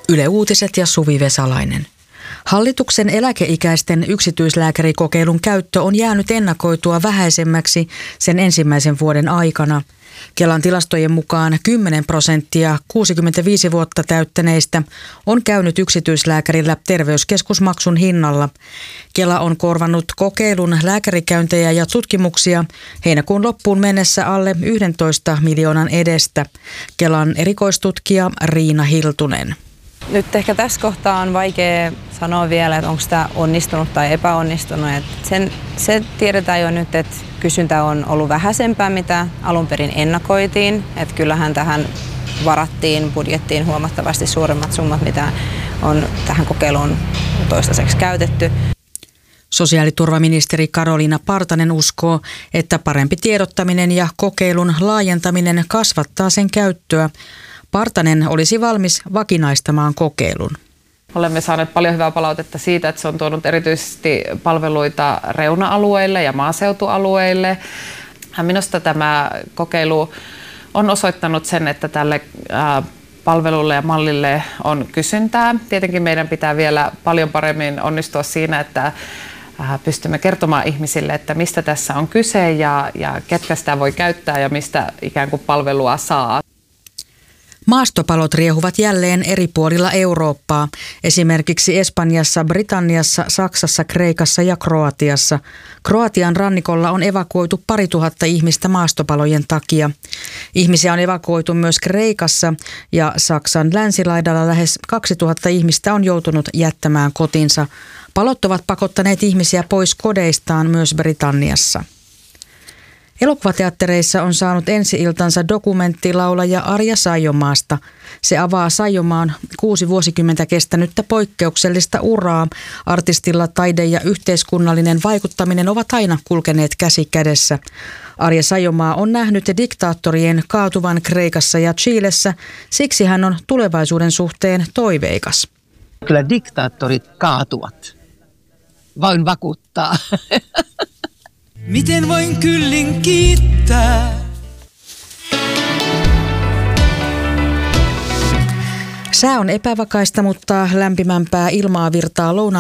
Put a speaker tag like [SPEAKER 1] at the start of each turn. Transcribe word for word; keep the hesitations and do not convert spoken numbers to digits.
[SPEAKER 1] Yle Uutiset ja Suvi Vesalainen. Hallituksen eläkeikäisten yksityislääkärikokeilun käyttö on jäänyt ennakoitua vähäisemmäksi sen ensimmäisen vuoden aikana. Kelan tilastojen mukaan kymmenen prosenttia kuusikymmentäviisi vuotta täyttäneistä on käynyt yksityislääkärillä terveyskeskusmaksun hinnalla. Kela on korvannut kokeilun lääkärikäyntejä ja tutkimuksia heinäkuun loppuun mennessä alle yksitoista miljoonan edestä. Kelan erikoistutkija Riina Hiltunen.
[SPEAKER 2] Nyt ehkä tässä kohtaa on vaikea sanoa vielä, että onko tämä onnistunut tai epäonnistunut. Sen, se tiedetään jo nyt, että kysyntä on ollut vähäisempää, mitä alun perin ennakoitiin. Että kyllähän tähän varattiin budjettiin huomattavasti suuremmat summat, mitä on tähän kokeiluun toistaiseksi käytetty.
[SPEAKER 1] Sosiaaliturvaministeri Karoliina Partanen uskoo, että parempi tiedottaminen ja kokeilun laajentaminen kasvattaa sen käyttöä. Partanen olisi valmis vakinaistamaan kokeilun.
[SPEAKER 3] Olemme saaneet paljon hyvää palautetta siitä, että se on tuonut erityisesti palveluita reuna-alueille ja maaseutualueille. Minusta tämä kokeilu on osoittanut sen, että tälle palvelulle ja mallille on kysyntää. Tietenkin meidän pitää vielä paljon paremmin onnistua siinä, että pystymme kertomaan ihmisille, että mistä tässä on kyse ja, ja ketkä sitä voi käyttää ja mistä ikään kuin palvelua saa.
[SPEAKER 1] Maastopalot riehuvat jälleen eri puolilla Eurooppaa, esimerkiksi Espanjassa, Britanniassa, Saksassa, Kreikassa ja Kroatiassa. Kroatian rannikolla on evakuoitu pari tuhatta ihmistä maastopalojen takia. Ihmisiä on evakuoitu myös Kreikassa ja Saksan länsilaidalla lähes kaksituhatta ihmistä on joutunut jättämään kotinsa. Palot ovat pakottaneet ihmisiä pois kodeistaan myös Britanniassa. Elokuvateattereissa on saanut ensi-iltansa dokumenttilaulaja Arja Saijomaasta. Se avaa Saijomaan kuusi vuosikymmentä kestänyttä poikkeuksellista uraa. Artistilla taide ja yhteiskunnallinen vaikuttaminen ovat aina kulkeneet käsi kädessä. Arja Saijomaa on nähnyt diktaattorien kaatuvan Kreikassa ja Chilessä, siksi hän on tulevaisuuden suhteen toiveikas.
[SPEAKER 4] Kyllä diktaattorit kaatuvat. Voin vakuuttaa.
[SPEAKER 5] Miten voin kyllin kiittää?
[SPEAKER 1] Sää on epävakaista, mutta lämpimämpää ilmaa virtaa lounaan